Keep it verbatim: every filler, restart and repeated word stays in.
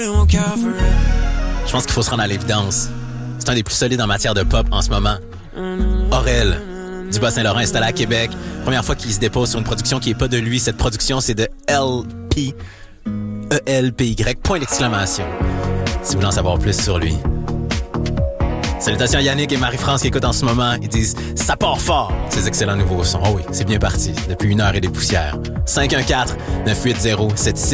Je pense qu'il faut se rendre à l'évidence. C'est un des plus solides en matière de pop en ce moment. Aurel, du Bas-Saint-Laurent, installé à Québec. Première fois qu'il se dépose sur une production qui n'est pas de lui. Cette production, c'est de L P. E L P Y. Point d'exclamation. Si vous voulez en savoir plus sur lui. Salutations à Yannick et Marie-France qui écoutent en ce moment. Ils disent « Ça part fort !» Ces excellents nouveaux sons. Oh oui, c'est bien parti. Depuis une heure et des poussières. cinq un quatre neuf huit zéro sept six